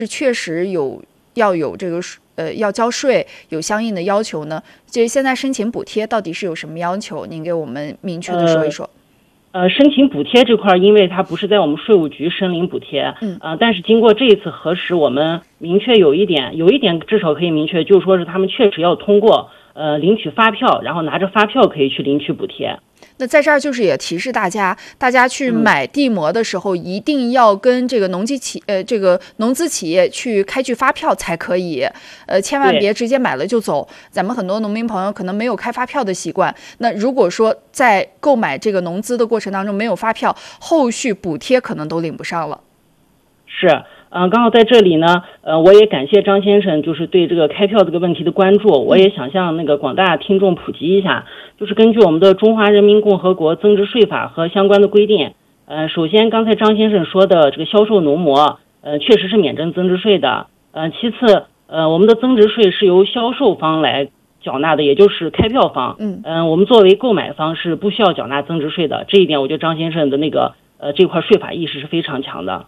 确实要有这个要交税，有相应的要求呢？这现在申请补贴到底是有什么要求？您给我们明确的说一说。 申请补贴这块，因为它不是在我们税务局申领补贴，但是经过这一次核实，我们明确有一点至少可以明确，就是说是他们确实要通过领取发票，然后拿着发票可以去领取补贴。 那在这儿就是也提示大家去买地膜的时候，一定要跟这个农资企业去开具发票才可以，千万别直接买了就走。咱们很多农民朋友可能没有开发票的习惯，那如果说在购买这个农资的过程当中没有发票，后续补贴可能都领不上了。 是。刚好在这里呢，我也感谢张先生，就是对这个开票这个问题的关注。我也想向那个广大听众普及一下，就是根据我们的《中华人民共和国增值税法》和相关的规定，首先刚才张先生说的这个销售农膜，确实是免征增值税的。其次，我们的增值税是由销售方来缴纳的，也就是开票方。我们作为购买方是不需要缴纳增值税的。这一点，我觉得张先生的那个这块税法意识是非常强的。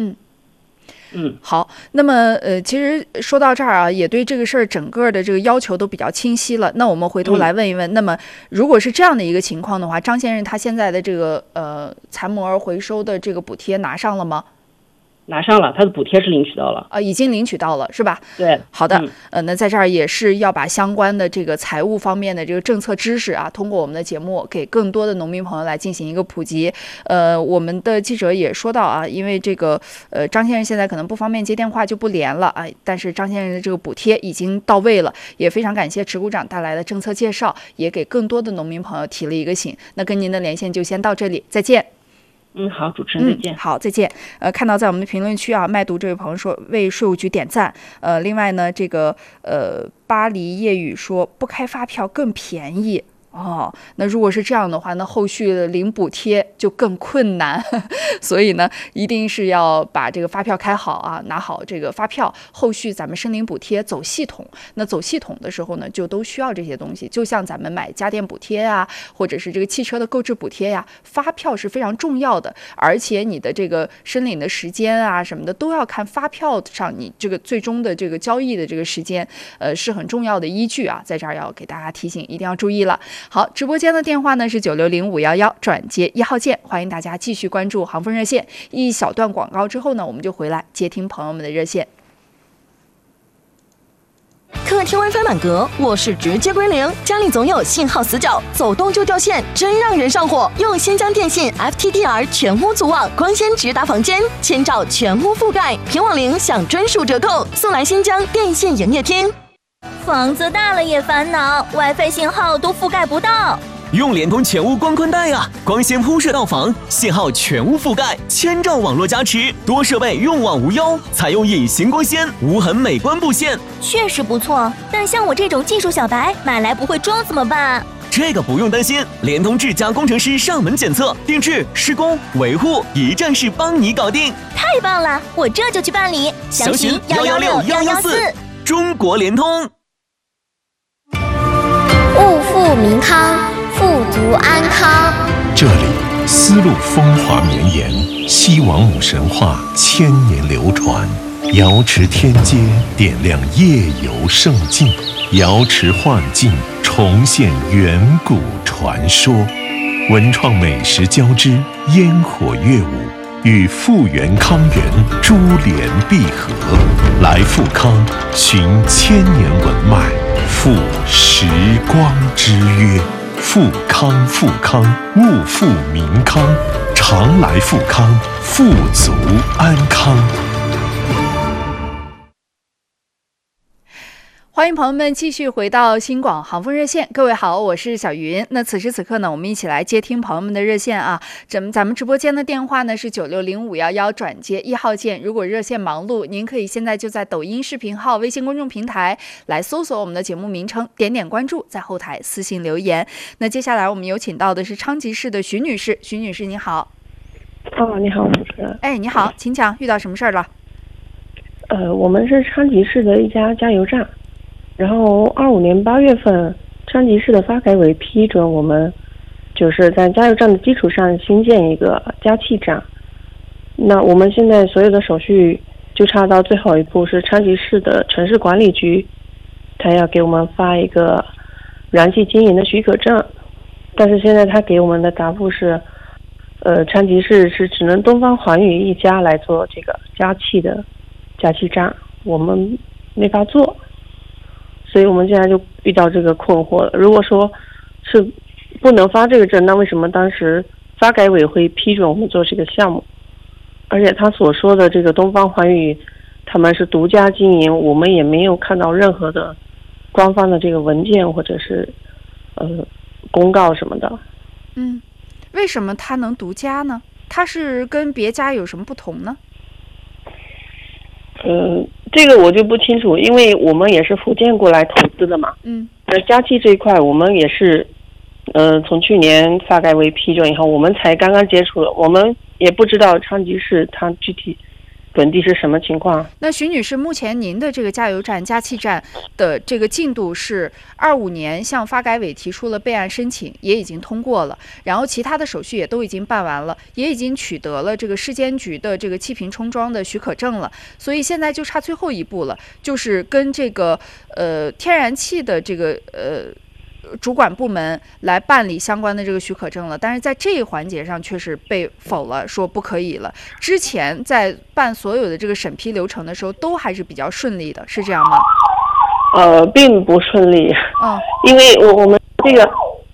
好，那么其实说到这儿啊，也对这个事儿整个的这个要求都比较清晰了。那我们回头来问一问，那么如果是这样的一个情况的话，张先生他现在的这个残膜回收的这个补贴拿上了吗？ 拿上了，他的补贴是领取到了已经领取到了是吧？ 对， 好的，那在这儿也是要把相关的这个财务方面的这个政策知识啊，通过我们的节目给更多的农民朋友来进行一个普及。我们的记者也说到啊，因为这个张先生现在可能不方便接电话就不连了啊，但是张先生的这个补贴已经到位了，也非常感谢池股长带来的政策介绍，也给更多的农民朋友提了一个醒。那跟您的连线就先到这里，再见。 好，主持人再见。 好，再见。看到在我们的评论区啊，麦读这位朋友说为税务局点赞。另外呢，这个巴黎夜雨说不开发票更便宜。那如果是这样的话，那后续的领补贴就更困难，所以呢，一定是要把这个发票开好啊，拿好这个发票，后续咱们申领补贴走系统。那走系统的时候呢，就都需要这些东西，就像咱们买家电补贴啊，或者是这个汽车的购置补贴呀，发票是非常重要的，而且你的这个申领的时间啊什么的都要看发票上你这个最终的这个交易的这个时间，是很重要的依据啊，在这儿要给大家提醒，一定要注意了。好，直播间的电话呢是960511，转接1号键，欢迎大家继续关注航风热线。一小段广告之后呢，我们就回来接听朋友们的热线。 客厅 WiFi 满格，卧室直接归零，家里总有信号死角，走动就掉线，真让人上火。用新疆电信 FTTR 全屋组网，光纤直达房间，千兆全屋覆盖，平网龄享专属折扣，速来新疆电信营业厅。 房子大了也烦恼 ，WiFi 信号都覆盖不到。 用联通全屋光宽带啊，光纤铺设到房，信号全屋覆盖，千兆网络加持，多设备用网无忧，采用隐形光纤，无痕美观布线， 确实不错。但像我这种技术小白，买来不会装怎么办？ 这个不用担心，联通智家工程师上门检测、定制、施工、维护，一站式帮你搞定。 太棒了，我这就去办理。 详询116114，中国联通。 物富民康，富足安康。 这里丝路风华绵延，西王母神话千年流传。瑶池天街点亮夜游胜境，瑶池幻境重现远古传说。文创美食交织，烟火乐舞与富源康源珠联璧合。来富康，寻千年文脉，赴时光之约。富康富康，物富民康，常来富康，富足安康。 欢迎朋友们继续回到新广航风热线，各位好，我是小云。那此时此刻呢，我们一起来接听朋友们的热线啊。咱们直播间的电话呢是960511，转接1号键。如果热线忙碌，您可以现在就在抖音视频号、微信公众平台来搜索我们的节目名称，点点关注，在后台私信留言。那接下来我们有请到的是昌吉市的徐女士，徐女士您好。 你好，主持人。 你好，请讲，遇到什么事儿了？ 我们是昌吉市的一家加油站。然后25年8月份，昌吉市的发改委批准我们，就是在加油站的基础上新建一个加气站。那我们现在所有的手续就差到最后一步是昌吉市的城市管理局，他要给我们发一个燃气经营的许可证，但是现在他给我们的答复是，昌吉市是只能东方环宇一家来做这个加气的加气站，我们没法做，所以我们现在就遇到这个困惑了。如果说是不能发这个证，那为什么当时发改委会批准我们做这个项目？而且他所说的这个东方环宇他们是独家经营，我们也没有看到任何的官方的这个文件或者是公告什么的。 为什么他能独家呢？他是跟别家有什么不同呢？ 这个我就不清楚，因为我们也是福建过来投资的嘛。加气这一块我们也是从去年发改委批准以后，我们才刚刚接触的，我们也不知道昌吉市它具体本地是什么情况。 那徐女士，目前您的这个加油站、加气站的这个进度是25年向发改委提出了备案申请，也已经通过了，然后其他的手续也都已经办完了，也已经取得了这个市监局的这个气瓶充装的许可证了，所以现在就差最后一步了，就是跟这个天然气的这个主管部门来办理相关的这个许可证了，但是在这一环节上确实被否了，说不可以了。之前在办所有的这个审批流程的时候，都还是比较顺利的，是这样吗？ 并不顺利。因为我们这个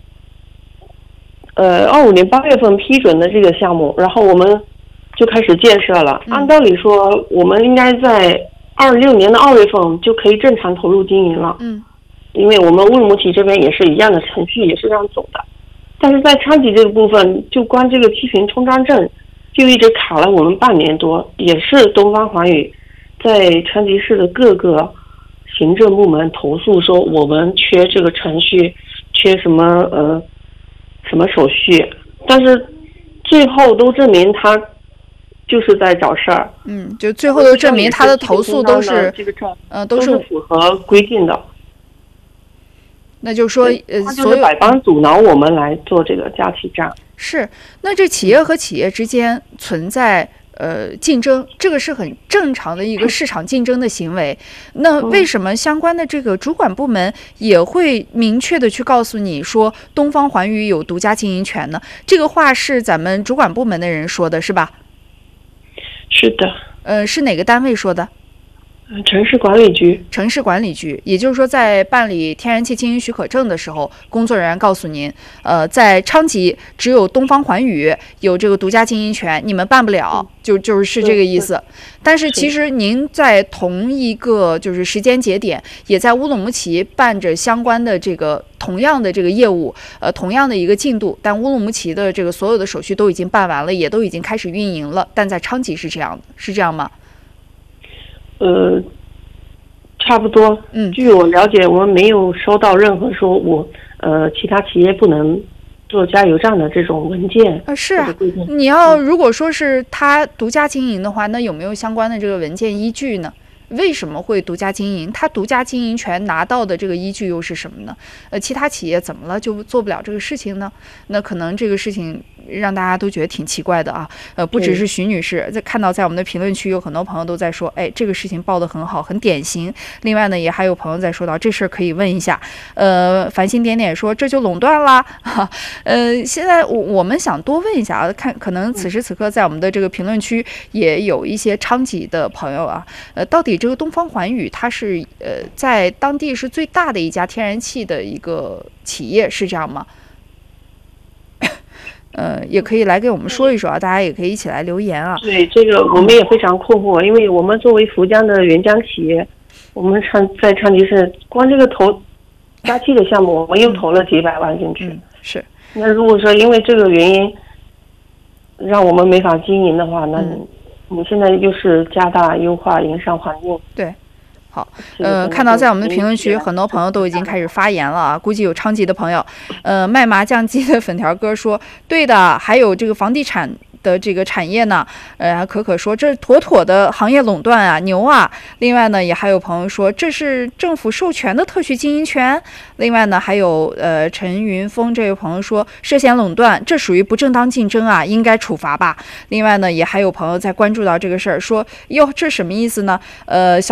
25年8月份批准的这个项目，然后我们就开始建设了。按道理说，我们应该在26年的2月份就可以正常投入经营了。因为我们乌鲁木齐这边也是一样的程序，也是这样走的。但是在昌吉这个部分，就关这个气瓶充装证，就一直卡了我们半年多，也是东方环宇在昌吉市的各个行政部门投诉说我们缺这个程序，缺什么什么手续，但是最后都证明他就是在找事儿。 就最后都证明他的投诉都是都是符合规定的。 那就说他就是百般阻挠我们来做这个加气站。 是，那这企业和企业之间存在竞争，这个是很正常的一个市场竞争的行为。那为什么相关的这个主管部门也会明确的去告诉你说东方环宇有独家经营权呢？这个话是咱们主管部门的人说的，是吧？ 是的。 是哪个单位说的？ 城市管理局。 城市管理局，也就是说，在办理天然气经营许可证的时候，工作人员告诉您，在昌吉只有东方环宇有这个独家经营权，你们办不了，就是这个意思。但是其实您在同一个就是时间节点，也在乌鲁木齐办着相关的这个同样的这个业务，同样的一个进度，但乌鲁木齐的这个所有的手续都已经办完了，也都已经开始运营了，但在昌吉是这样的，是这样吗？ 差不多。据我了解，我们没有收到任何说其他企业不能做加油站的这种文件。 是啊，你要如果说是他独家经营的话，那有没有相关的这个文件依据呢？为什么会独家经营？他独家经营权拿到的这个依据又是什么呢？其他企业怎么了就做不了这个事情呢？那可能这个事情让大家都觉得挺奇怪的啊。不只是徐女士，看到在我们的评论区有很多朋友都在说，这个事情报得很好，很典型。另外呢，也还有朋友在说到这事儿可以问一下。繁星点点说这就垄断啦。现在我们想多问一下啊，看可能此时此刻在我们的这个评论区也有一些昌吉的朋友啊，到底这个东方环宇它是在当地是最大的一家天然气的一个企业，是这样吗？也可以来给我们说一说啊，大家也可以一起来留言啊。 对，这个我们也非常困惑，因为我们作为福江的原浆企业，我们在昌吉市光这个投加气的项目，我们又投了几百万进去。 是。 那如果说因为这个原因让我们没法经营的话，那我们现在就是加大优化营商环境。 对。好，看到在我们的评论区，很多朋友都已经开始发言了啊，估计有昌吉的朋友，卖麻酱鸡的粉条哥说，对的，还有这个房地产的这个产业呢？可可说这妥妥的行业垄断啊，牛啊！另外呢，也还有朋友说这是政府授权的特许经营权。另外呢，还有陈云峰这位朋友说涉嫌垄断，这属于不正当竞争啊，应该处罚吧。另外呢，也还有朋友在关注到这个事儿，说哟，这什么意思呢？小